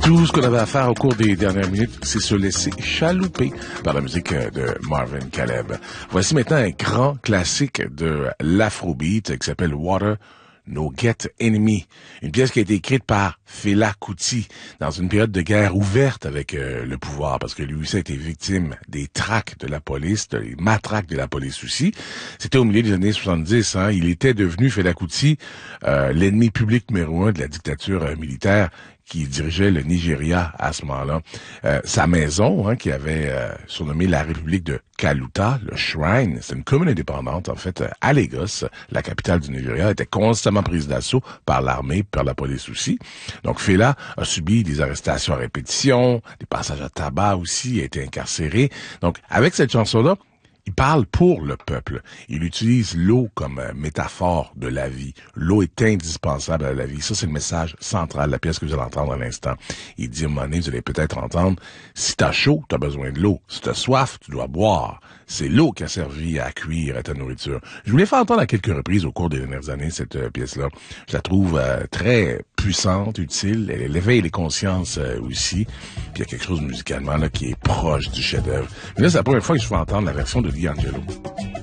Tout ce qu'on avait à faire au cours des dernières minutes, c'est se laisser chalouper par la musique de Marvin Caleb. Voici maintenant un grand classique de l'afrobeat qui s'appelle Water No Get Enemy, une pièce qui a été écrite par Fela Kuti dans une période de guerre ouverte avec le pouvoir, parce que lui aussi a été victime des traques de la police, des matraques de la police aussi. C'était au milieu des années 70, hein. Il était devenu, Fela Kuti, l'ennemi public numéro 1 de la dictature militaire qui dirigeait le Nigeria à ce moment-là. Sa maison, hein, qui avait surnommé la République de Kaluta, le Shrine, c'est une commune indépendante, en fait, à Lagos, la capitale du Nigeria, était constamment prise d'assaut par l'armée, par la police aussi. Donc, Fela a subi des arrestations à répétition, des passages à tabac aussi, a été incarcéré. Donc, avec cette chanson-là, il parle pour le peuple. Il utilise l'eau comme métaphore de la vie. L'eau est indispensable à la vie. Ça, c'est le message central de la pièce que vous allez entendre à l'instant. Il dit à un moment donné, vous allez peut-être entendre, si t'as chaud, t'as besoin de l'eau. Si t'as soif, tu dois boire. C'est l'eau qui a servi à cuire à ta nourriture. Je voulais faire entendre à quelques reprises au cours des dernières années cette pièce-là. Je la trouve très puissante, utile. Elle éveille les consciences aussi. Puis il y a quelque chose musicalement là qui est proche du chef-d'œuvre. Mais là, c'est la première fois que je fais entendre la version de D'Angelo.